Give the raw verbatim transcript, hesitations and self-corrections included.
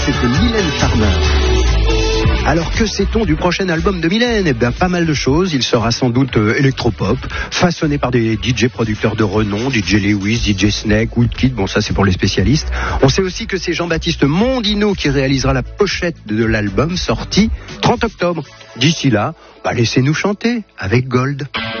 C'est de Mylène Farmer. Alors que sait-on du prochain album de Mylène? Eh bien, pas mal de choses. Il sera sans doute euh, électropop, façonné par des D J producteurs de renom, D J Lewis, D J Snake, Woodkid, bon ça c'est pour les spécialistes. On sait aussi que c'est Jean-Baptiste Mondino qui réalisera la pochette de l'album sorti trente octobre. D'ici là, bah, laissez-nous chanter avec Gold.